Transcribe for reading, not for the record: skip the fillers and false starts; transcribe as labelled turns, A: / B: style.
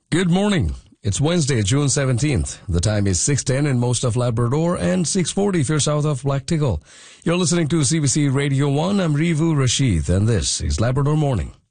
A: Good morning. It's Wednesday, June 17th. The time is 6:10 in most of Labrador and 6:40 if you're south of Black Tickle. You're listening to CBC Radio 1. I'm Rivu Rashid, and this is Labrador Morning.